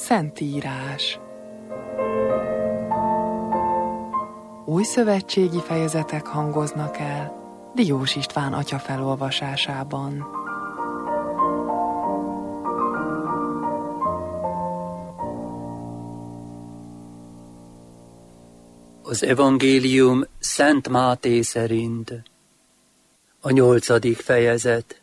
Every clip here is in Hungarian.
Szentírás. Új szövetségi fejezetek hangoznak el Diós István atya felolvasásában. Az evangélium Szent Máté szerint. A 8. fejezet.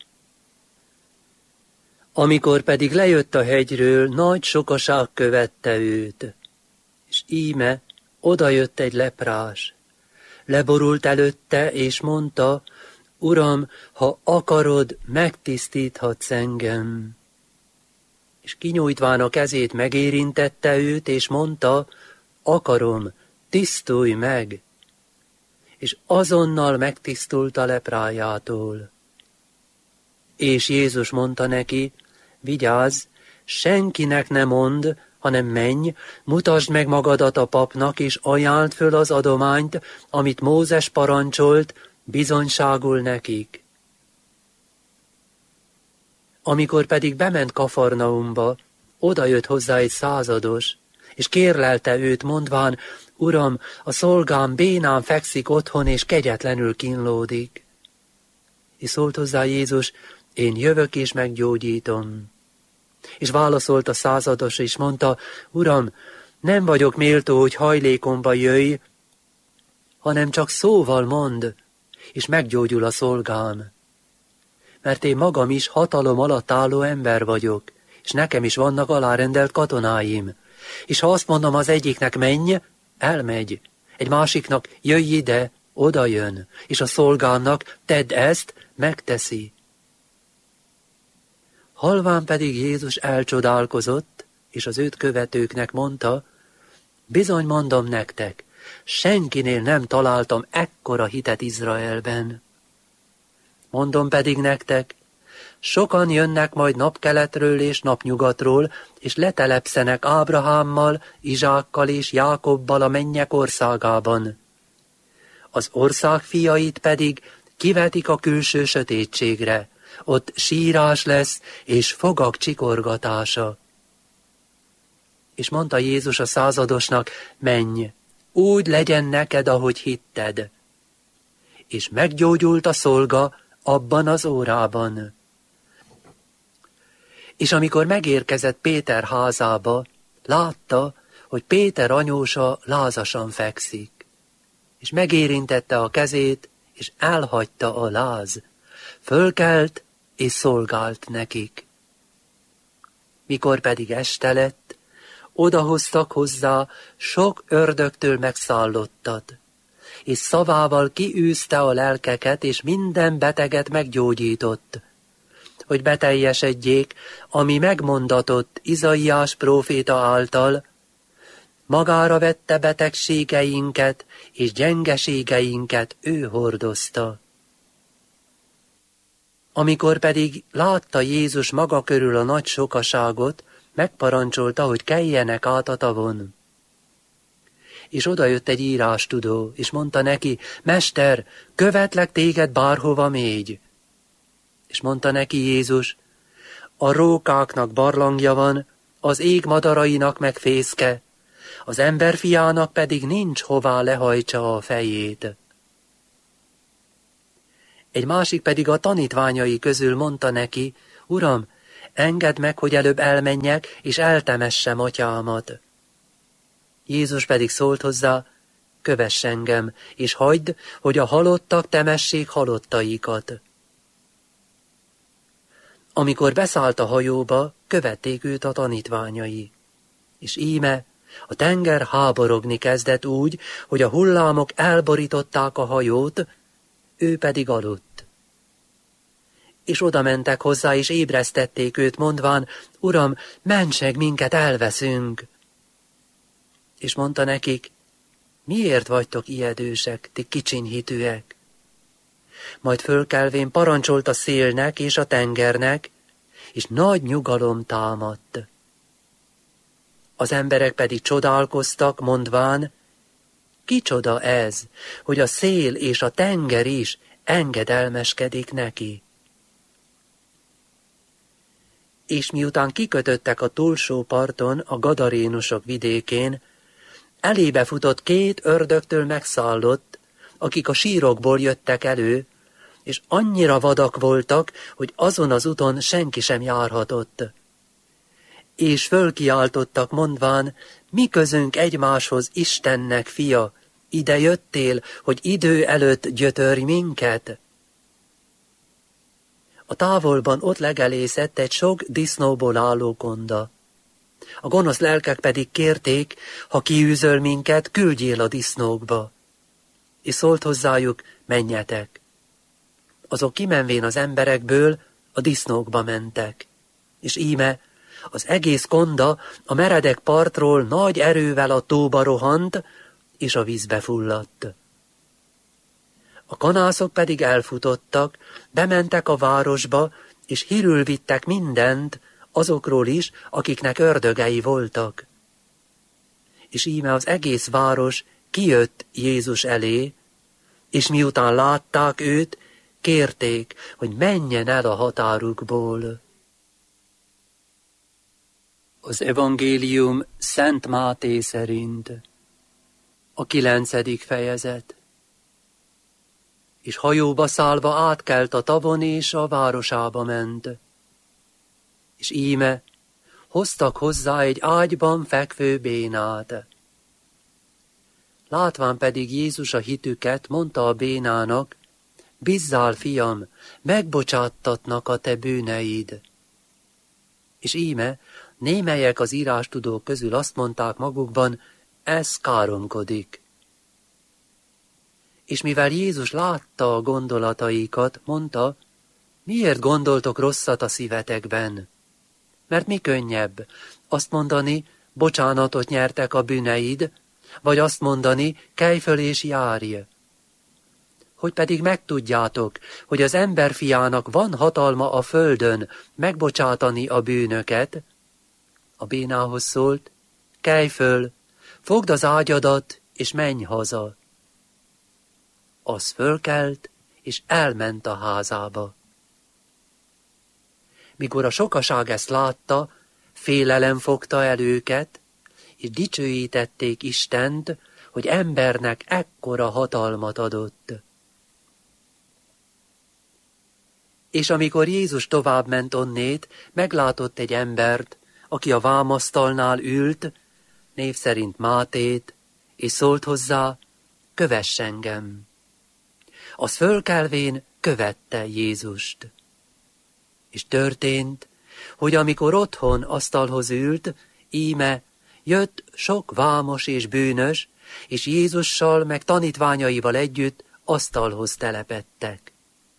Amikor pedig lejött a hegyről, nagy sokaság követte őt, és íme odajött egy leprás. Leborult előtte, és mondta: Uram, ha akarod, megtisztíthatsz engem. És kinyújtván a kezét megérintette őt, és mondta: Akarom, tisztulj meg! És azonnal megtisztult a leprájától. És Jézus mondta neki: Vigyázz, senkinek ne mondd, hanem menj, mutasd meg magadat a papnak, és ajánld föl az adományt, amit Mózes parancsolt, bizonyságul nekik. Amikor pedig bement Kafarnaumba, odajött hozzá egy százados, és kérlelte őt, mondván: Uram, a szolgám bénán fekszik otthon, és kegyetlenül kínlódik. És szólt hozzá Jézus: Én jövök és meggyógyítom. És válaszolt a százados, és mondta: Uram, nem vagyok méltó, hogy hajlékomba jöjj, hanem csak szóval mondd, és meggyógyul a szolgám. Mert én magam is hatalom alatt álló ember vagyok, és nekem is vannak alárendelt katonáim. És ha azt mondom az egyiknek: menj, elmegy, egy másiknak: jöjj ide, oda jön, és a szolgámnak: tedd ezt, megteszi. Halván pedig Jézus elcsodálkozott, és az őt követőknek mondta: Bizony mondom nektek, senkinél nem találtam ekkora hitet Izraelben. Mondom pedig nektek, sokan jönnek majd napkeletről és napnyugatról, és letelepszenek Ábrahámmal, Izsákkal és Jákobbal a mennyek országában. Az ország fiait pedig kivetik a külső sötétségre, ott sírás lesz, és fogak csikorgatása. És mondta Jézus a századosnak: menj, úgy legyen neked, ahogy hitted. És meggyógyult a szolga abban az órában. És amikor megérkezett Péter házába, látta, hogy Péter anyósa lázasan fekszik, és megérintette a kezét, és elhagyta a láz. Fölkelt, és szolgált nekik. Mikor pedig este lett, odahoztak hozzá sok ördögtől megszállottat, és szavával kiűzte a lelkeket, és minden beteget meggyógyított, hogy beteljesedjék, ami megmondatott Izaiás próféta által: magára vette betegségeinket, és gyengeségeinket ő hordozta. Amikor pedig látta Jézus maga körül a nagy sokaságot, megparancsolta, hogy keljenek át a tavon. És odajött egy írástudó, és mondta neki: Mester, követlek téged bárhova mégy. És mondta neki Jézus: a rókáknak barlangja van, az ég madarainak meg fészke, az emberfiának pedig nincs hová lehajtsa a fejét. Egy másik pedig a tanítványai közül mondta neki: Uram, engedd meg, hogy előbb elmenjek, és eltemessem atyámat. Jézus pedig szólt hozzá: Kövess engem, és hagyd, hogy a halottak temessék halottaikat. Amikor beszállt a hajóba, követték őt a tanítványai. És íme, a tenger háborogni kezdett úgy, hogy a hullámok elborították a hajót, ő pedig aludt. És oda mentek hozzá, és ébresztették őt, mondván: Uram, mentseg, minket elveszünk. És mondta nekik: miért vagytok ijedősek, ti kicsinyhitűek? Majd fölkelvén parancsolt a szélnek és a tengernek, és nagy nyugalom támadt. Az emberek pedig csodálkoztak, mondván: kicsoda ez, hogy a szél és a tenger is engedelmeskedik neki. És miután kikötöttek a túlsó parton, a gadarénusok vidékén, elébe futott 2 ördögtől megszállott, akik a sírokból jöttek elő, és annyira vadak voltak, hogy azon az úton senki sem járhatott. És fölkiáltottak mondván, mi közünk egymáshoz, Istennek fia, ide jöttél, hogy idő előtt gyötörj minket? A távolban ott legelészett egy sok disznóból álló konda. A gonosz lelkek pedig kérték, ha kiűzöl minket, küldjél a disznókba. És szólt hozzájuk, menjetek. Azok kimenvén az emberekből a disznókba mentek. És íme, az egész konda a meredek partról nagy erővel a tóba rohant, és a vízbe fulladt. A kanászok pedig elfutottak, bementek a városba, és hírül vittek mindent, azokról is, akiknek ördögei voltak. És íme az egész város kijött Jézus elé, és miután látták őt, kérték, hogy menjen el a határukból. Az evangélium Szent Máté szerint, a 9. fejezet. És hajóba szállva átkelt a tavon, és a városába ment. És íme, hoztak hozzá egy ágyban fekvő bénát. Látván pedig Jézus a hitüket, mondta a bénának, bizzál, fiam, megbocsáttatnak a te bűneid. És íme, némelyek az írástudók közül azt mondták magukban, ez káromkodik. És mivel Jézus látta a gondolataikat, mondta, miért gondoltok rosszat a szívetekben? Mert mi könnyebb, azt mondani, bocsánatot nyertek a bűneid, vagy azt mondani, kelj föl és járj. Hogy pedig megtudjátok, hogy az emberfiának van hatalma a földön megbocsátani a bűnöket, a bénához szólt, kelj föl, fogd az ágyadat, és menj haza. Az fölkelt, és elment a házába. Mikor a sokaság ezt látta, félelem fogta el őket, és dicsőítették Istent, hogy embernek ekkora hatalmat adott. És amikor Jézus továbbment onnét, meglátott egy embert, aki a vámasztalnál ült, név szerint Mátét, és szólt hozzá, kövess engem. Az fölkelvén követte Jézust. És történt, hogy amikor otthon asztalhoz ült, íme jött sok vámos és bűnös, és Jézussal meg tanítványaival együtt asztalhoz telepedtek.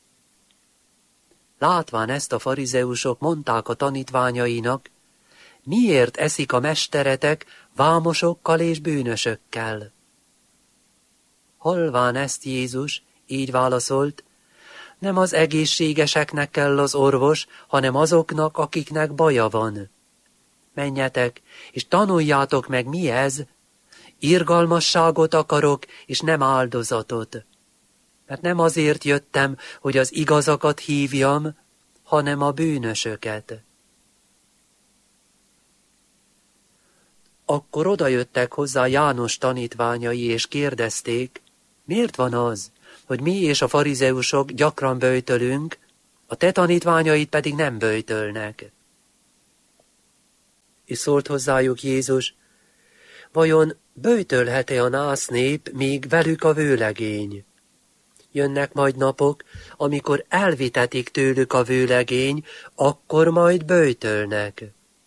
Látván ezt a farizeusok mondták a tanítványainak, miért eszik a mesteretek vámosokkal és bűnösökkel? Hallván ezt Jézus így válaszolt, nem az egészségeseknek kell az orvos, hanem azoknak, akiknek baja van. Menjetek, és tanuljátok meg, mi ez. Irgalmasságot akarok, és nem áldozatot. Mert nem azért jöttem, hogy az igazakat hívjam, hanem a bűnösöket. Akkor odajöttek hozzá János tanítványai, és kérdezték, miért van az, hogy mi és a farizeusok gyakran böjtölünk, a te tanítványaid pedig nem böjtölnek. És szólt hozzájuk Jézus, vajon böjtölhet-e a nász nép, míg velük a vőlegény? Jönnek majd napok, amikor elvitetik tőlük a vőlegény, akkor majd böjtölnek.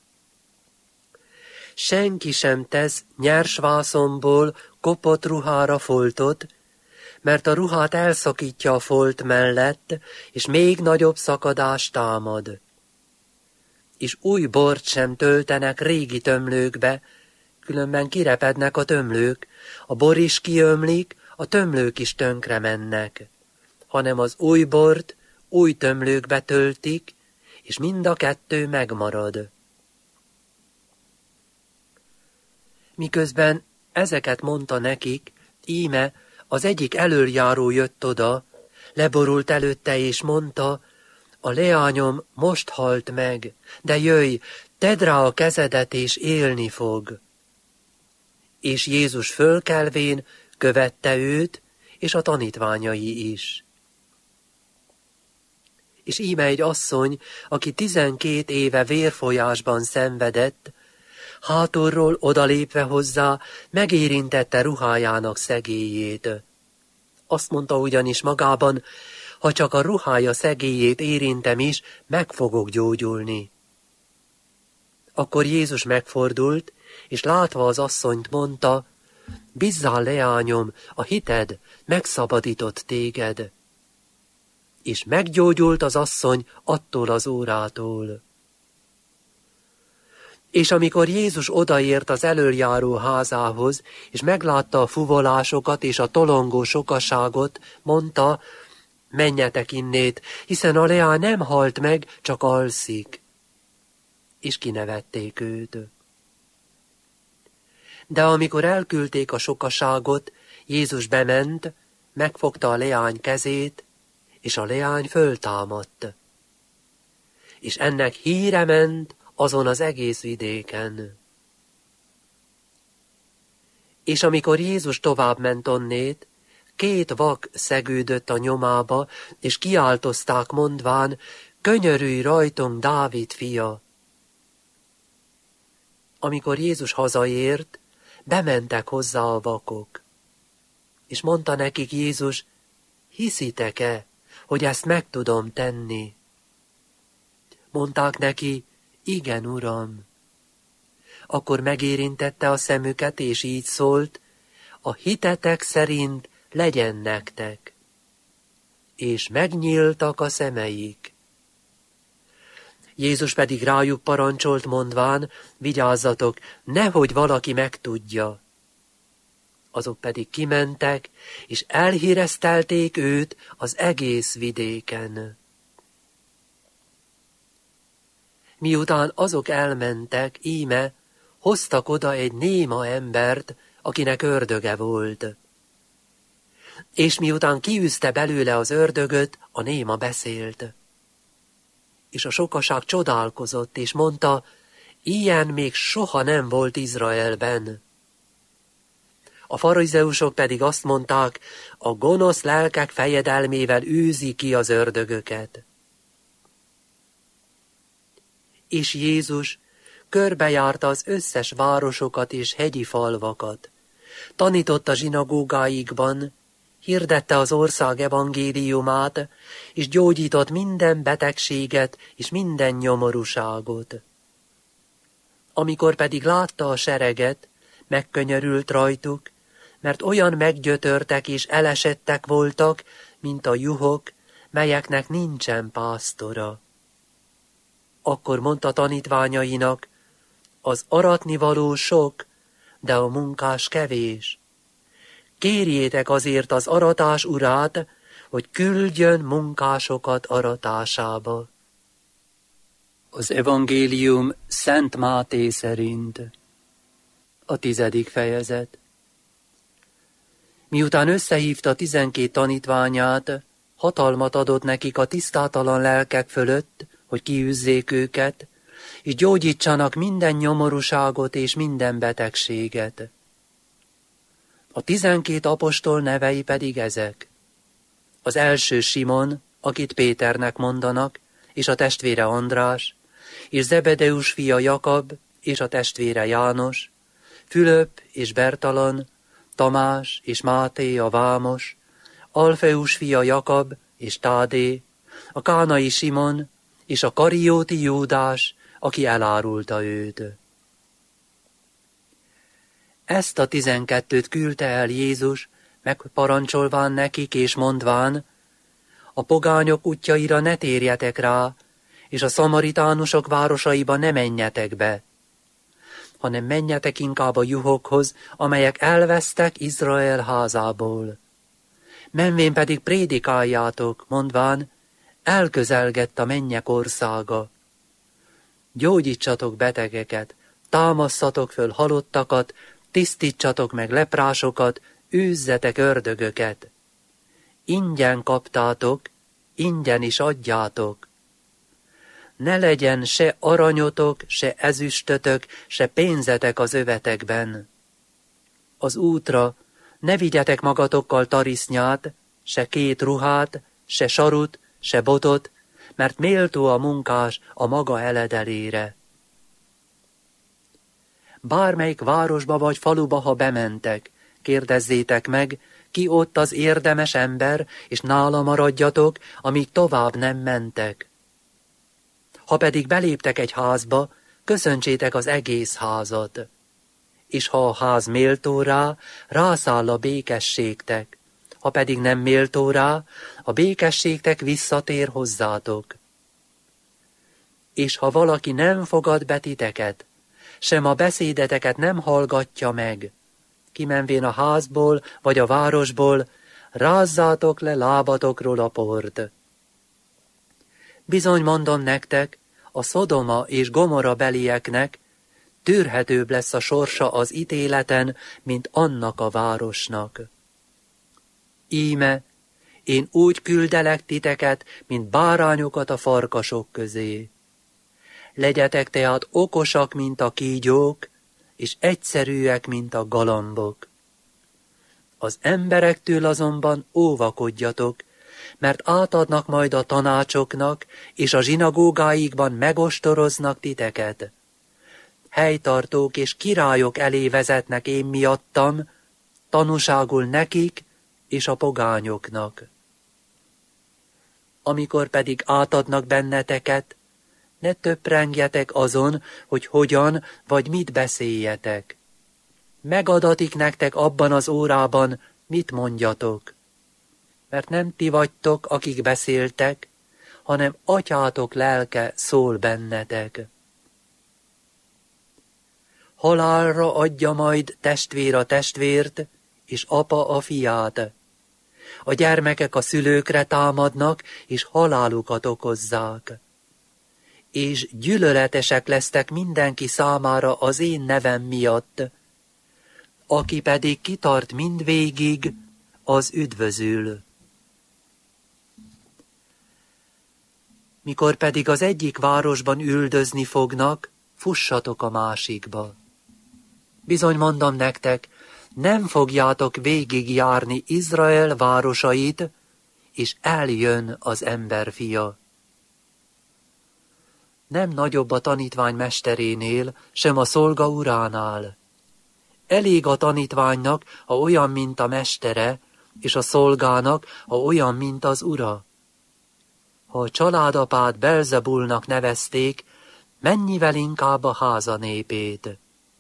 Senki sem tesz nyers vászonból kopott ruhára foltot, mert a ruhát elszakítja a folt mellett, és még nagyobb szakadás támad. És új bort sem töltenek régi tömlőkbe, különben kirepednek a tömlők, a bor is kiömlik, a tömlők is tönkre mennek, hanem az új bort új tömlőkbe töltik, és mind a kettő megmarad. Miközben ezeket mondta nekik, íme az egyik elöljáró jött oda, leborult előtte és mondta, a leányom most halt meg, de jöjj, tedd rá a kezedet, és élni fog. És Jézus fölkelvén követte őt, és a tanítványai is. És íme egy asszony, aki 12 éve vérfolyásban szenvedett, hátulról odalépve hozzá, megérintette ruhájának szegélyét. Azt mondta ugyanis magában, ha csak a ruhája szegélyét érintem is, meg fogok gyógyulni. Akkor Jézus megfordult, és látva az asszonyt mondta, bízzál, leányom, a hited megszabadított téged. És meggyógyult az asszony attól az órától. És amikor Jézus odaért az elöljáró házához, és meglátta a fuvolásokat és a tolongó sokaságot, mondta, menjetek innét, hiszen a leány nem halt meg, csak alszik. És kinevették őt. De amikor elküldték a sokaságot, Jézus bement, megfogta a leány kezét, és a leány föltámadt. És ennek híre ment azon az egész vidéken. És amikor Jézus tovább ment onnét, 2 vak szegődött a nyomába, és kiáltozták mondván, könyörülj rajtunk, Dávid fia! Amikor Jézus hazaért, bementek hozzá a vakok. És mondta nekik Jézus, hiszitek-e, hogy ezt meg tudom tenni? Mondták neki, igen, Uram. Akkor megérintette a szemüket, és így szólt, a hitetek szerint legyen nektek. És megnyíltak a szemeik. Jézus pedig rájuk parancsolt mondván, vigyázzatok, nehogy valaki megtudja. Azok pedig kimentek, és elhíreztelték őt az egész vidéken. Miután azok elmentek, íme, hoztak oda egy néma embert, akinek ördöge volt. És miután kiűzte belőle az ördögöt, a néma beszélt. És a sokaság csodálkozott, és mondta, ilyen még soha nem volt Izraelben. A farizeusok pedig azt mondták, a gonosz lelkek fejedelmével űzi ki az ördögöket. És Jézus körbejárta az összes városokat és hegyi falvakat, tanította zsinagógáikban, hirdette az ország evangéliumát, és gyógyított minden betegséget és minden nyomorúságot. Amikor pedig látta a sereget, megkönyörült rajtuk, mert olyan meggyötörtek és elesettek voltak, mint a juhok, melyeknek nincsen pásztora. Akkor mondta tanítványainak, az aratnivaló sok, de a munkás kevés. Kérjétek azért az aratás urát, hogy küldjön munkásokat aratásába. Az evangélium Szent Máté szerint. A 10. fejezet. Miután összehívta 12 tanítványát, hatalmat adott nekik a tisztátalan lelkek fölött, hogy kiűzzék őket, és gyógyítsanak minden nyomorúságot és minden betegséget. A 12 apostol nevei pedig ezek. Az első Simon, akit Péternek mondanak, és a testvére András, és Zebedeus fia Jakab, és a testvére János, Fülöp és Bertalan, Tamás és Máté a vámos, Alfeus fia Jakab és Tádé, a kánai Simon, és a karióti Júdás, aki elárulta őt. Ezt a 12-t küldte el Jézus, megparancsolván nekik és mondván, a pogányok útjaira ne térjetek rá, és a szamaritánusok városaiba ne menjetek be, hanem menjetek inkább a juhokhoz, amelyek elvesztek Izrael házából. Menvén pedig prédikáljátok, mondván, elközelgett a mennyek országa. Gyógyítsatok betegeket, támasszatok föl halottakat, tisztítsatok meg leprásokat, űzzetek ördögöket. Ingyen kaptátok, ingyen is adjátok. ne legyen se aranyotok, se ezüstötök, se pénzetek az övetekben. Az útra ne vigyetek magatokkal tarisznyát, se 2 ruhát, se sarut, se botot, mert méltó a munkás a maga eledelére. Bármelyik városba vagy faluba, ha bementek, kérdezzétek meg, ki ott az érdemes ember, és nála maradjatok, amíg tovább nem mentek. Ha pedig beléptek egy házba, köszöntsétek az egész házat. És ha a ház méltó rá, rászáll a békességtek, ha pedig nem méltó rá, a békességtek visszatér hozzátok. És ha valaki nem fogad be titeket, sem a beszédeteket nem hallgatja meg, kimenvén a házból vagy a városból, rázzátok le lábatokról a port. Bizony mondom nektek, a Szodoma és Gomorra belieknek tűrhetőbb lesz a sorsa az ítéleten, mint annak a városnak. Íme, én úgy küldelek titeket, mint bárányokat a farkasok közé. Legyetek tehát okosak, mint a kígyók, és egyszerűek, mint a galambok. Az emberektől azonban óvakodjatok, mert átadnak majd a tanácsoknak, és a zsinagógáikban megostoroznak titeket. Helytartók és királyok elé vezetnek én miattam, tanúságul nekik és a pogányoknak. Amikor pedig átadnak benneteket, ne töprengjetek azon, hogy hogyan vagy mit beszéljetek. Megadatik nektek abban az órában, mit mondjatok. Mert nem ti vagytok, akik beszéltek, hanem atyátok lelke szól bennetek. Halálra adja majd testvér a testvért, és apa a fiát. A gyermekek a szülőkre támadnak, és halálukat okozzák. És gyűlöletesek lesztek mindenki számára az én nevem miatt. Aki pedig kitart mindvégig, az üdvözül. Mikor pedig az egyik városban üldözni fognak, fussatok a másikba. Bizony mondom nektek, nem fogjátok végigjárni Izrael városait, és eljön az emberfia. Nem nagyobb a tanítvány mesterénél, sem a szolga uránál. Elég a tanítványnak, ha olyan, mint a mestere, és a szolgának, ha olyan, mint az ura. Ha a családapát Belzebulnak nevezték, mennyivel inkább a háza népét.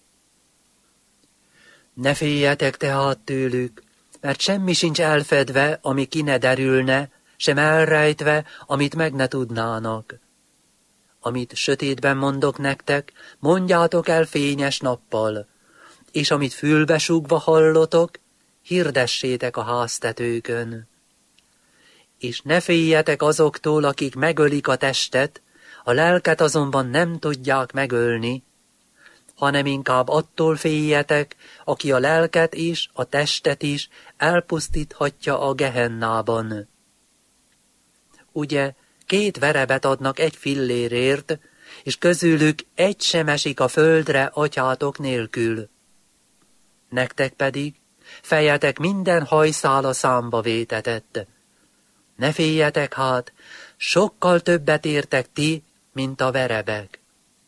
Ne féljetek tehát tőlük, mert semmi sincs elfedve, ami ki ne derülne, sem elrejtve, amit meg ne tudnának. Amit sötétben mondok nektek, mondjátok el fényes nappal, és amit fülbe súgva hallotok, hirdessétek a háztetőkön. És ne féljetek azoktól, akik megölik a testet, a lelket azonban nem tudják megölni, hanem inkább attól féljetek, aki a lelket is, a testet is elpusztíthatja a gehennában. Ugye 2 verebet adnak 1 fillérért, és közülük 1 sem esik a földre atyátok nélkül. Nektek pedig fejetek minden hajszála számba vétetett. Ne féljetek hát, sokkal többet értek ti, mint a verebek.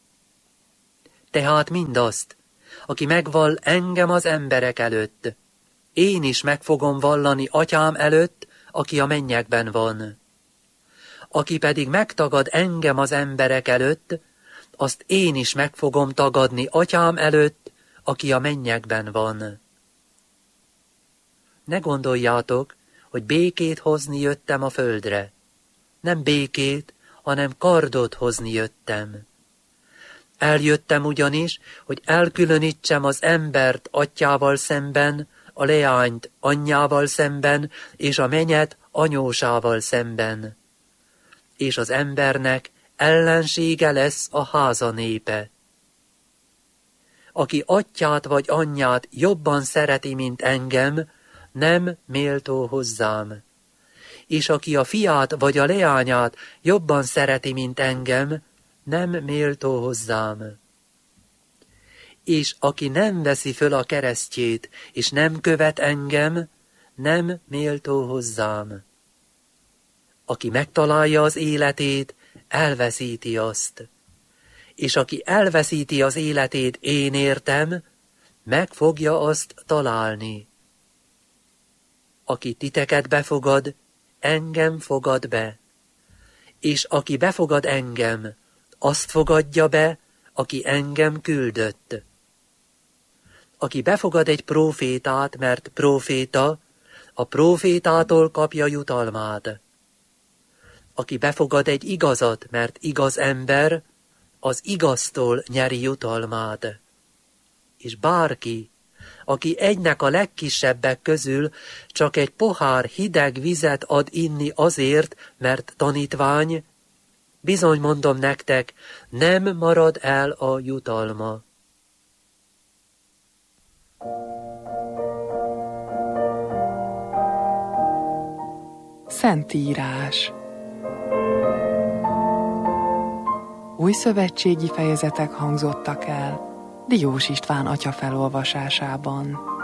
Tehát mindazt, aki megvall engem az emberek előtt, én is meg fogom vallani atyám előtt, aki a mennyekben van. Aki pedig megtagad engem az emberek előtt, azt én is meg fogom tagadni atyám előtt, aki a mennyekben van. Ne gondoljátok, hogy békét hozni jöttem a földre. Nem békét, hanem kardot hozni jöttem. Eljöttem ugyanis, hogy elkülönítsem az embert atyával szemben, a leányt anyjával szemben, és a menyet anyósával szemben. És az embernek ellensége lesz a háza népe. Aki atyát vagy anyját jobban szereti, mint engem, nem méltó hozzám. És aki a fiát vagy a leányát jobban szereti, mint engem, nem méltó hozzám. És aki nem veszi föl a keresztjét, és nem követ engem, nem méltó hozzám. Aki megtalálja az életét, elveszíti azt. És aki elveszíti az életét én értem, meg fogja azt találni. Aki titeket befogad, engem fogad be. És aki befogad engem, azt fogadja be, aki engem küldött. Aki befogad egy prófétát, mert próféta, a prófétától kapja jutalmát. Aki befogad egy igazat, mert igaz ember, az igaztól nyeri jutalmát. És bárki, aki egynek a legkisebbek közül csak egy pohár hideg vizet ad inni azért, mert tanítvány, bizony mondom nektek, nem marad el a jutalma. Szentírás. Újszövetségi fejezetek hangzottak el Diós István atya felolvasásában.